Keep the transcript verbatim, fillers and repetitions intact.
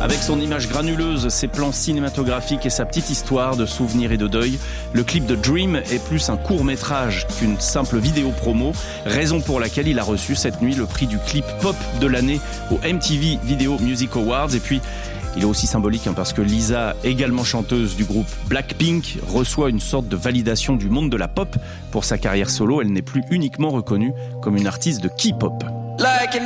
Avec son image granuleuse, ses plans cinématographiques et sa petite histoire de souvenirs et de deuil, le clip de Dream est plus un court-métrage qu'une simple vidéo promo, raison pour laquelle il a reçu cette nuit le prix du clip pop de l'année au M T V Video Music Awards. Et puis, il est aussi symbolique hein, parce que Lisa, également chanteuse du groupe Blackpink, reçoit une sorte de validation du monde de la pop. Pour sa carrière solo, elle n'est plus uniquement reconnue comme une artiste de K-pop. Like